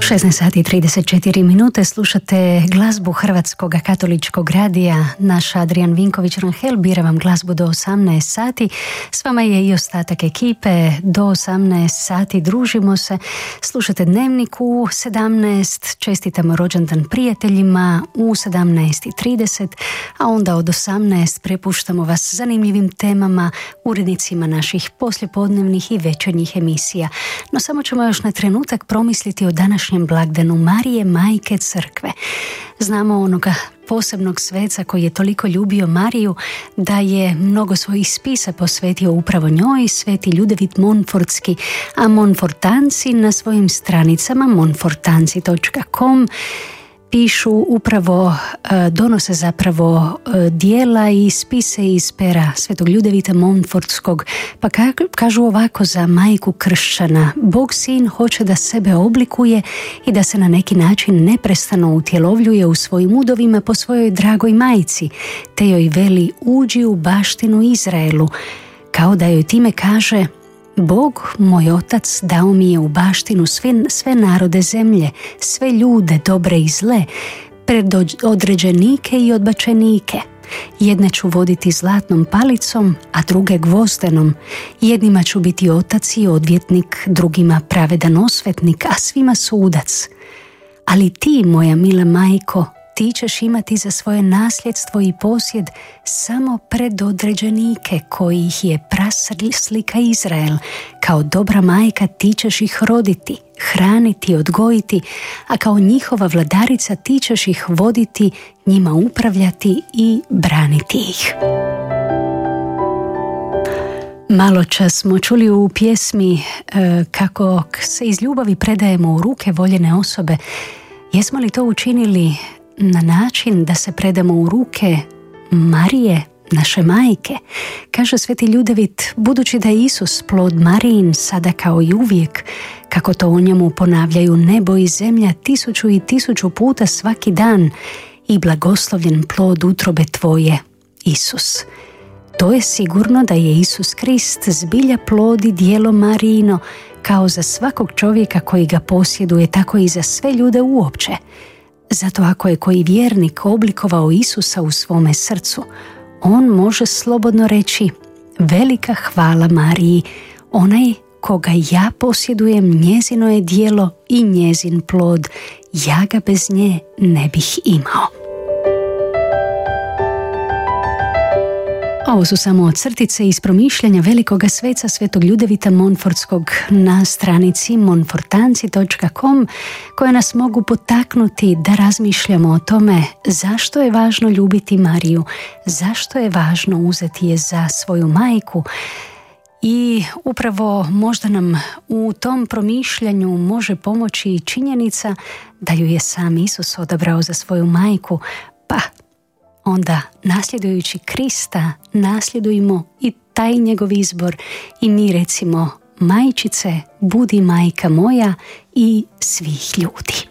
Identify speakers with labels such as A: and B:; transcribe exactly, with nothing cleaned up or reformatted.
A: šesnaest sati i trideset četiri minute slušate glazbu Hrvatskog katoličkog radija. Naš Adrian Vinković Ranhel bira vam glazbu do osamnaest sati. S vama je i ostatak ekipe. Do osamnaest sati družimo se. Slušate Dnevnik u sedamnaest. Čestitamo rođendan prijateljima u sedamnaest i trideset. A onda od osamnaest prepuštamo vas zanimljivim temama, urednicima naših poslijepodnevnih i večernjih emisija. No samo ćemo još na trenutak promisliti o današnjem blagdanu Marije, majke crkve. Znamo onoga posebnog sveca koji je toliko ljubio Mariju da je mnogo svojih spisa posvetio upravo njoj, sveti Ljudevit Monfortski, a Monfortanci na svojim stranicama monfortanci točka com pišu upravo, donose zapravo dijela i spise iz pera svetog Ljudevita Monfortskog, pa kažu ovako za majku kršćana: Bog sin hoće da sebe oblikuje i da se na neki način neprestano utjelovljuje u svojim udovima po svojoj dragoj majci, te joj veli: uđi u baštinu Izraelu, kao da joj time kaže: Bog, moj otac, dao mi je u baštinu sve, sve narode zemlje, sve ljude, dobre i zle, predodređenike i odbačenike. Jedne ću voditi zlatnom palicom, a druge gvozdenom. Jednima ću biti otac i odvjetnik, drugima pravedan osvetnik, a svima sudac. Ali ti, moja mila majko, ti ćeš imati za svoje nasljedstvo i posjed samo predodređenike kojih je praslika Izrael. Kao dobra majka ti ćeš ih roditi, hraniti, odgojiti, a kao njihova vladarica ti ćeš ih voditi, njima upravljati i braniti ih. Malo čas smo čuli u pjesmi e, kako se iz ljubavi predajemo u ruke voljene osobe. Jesmo li to učinili na način da se predamo u ruke Marije, naše majke? Kaže sveti Ljudevit: budući da je Isus plod Marijin sada kao i uvijek, kako to o njemu ponavljaju nebo i zemlja tisuću i tisuću puta svaki dan, i blagoslovljen plod utrobe tvoje, Isus. To je sigurno da je Isus Krist zbilja plod i djelo Marijino, kao za svakog čovjeka koji ga posjeduje, tako i za sve ljude uopće. Zato ako je koji vjernik oblikovao Isusa u svome srcu, on može slobodno reći: velika hvala Mariji, onaj koga ja posjedujem, njezino je djelo i njezin plod, ja ga bez nje ne bih imao. Ovo su samo crtice iz promišljanja velikoga sveca svetog Ljudevita Monfortskog na stranici monfortanci točka com, koje nas mogu potaknuti da razmišljamo o tome zašto je važno ljubiti Mariju, zašto je važno uzeti je za svoju majku. I upravo možda nam u tom promišljanju može pomoći i činjenica da ju je sam Isus odabrao za svoju majku, pa onda nasljedujući Krista nasljedujemo i taj njegov izbor i mi recimo: majčice, budi majka moja i svih ljudi.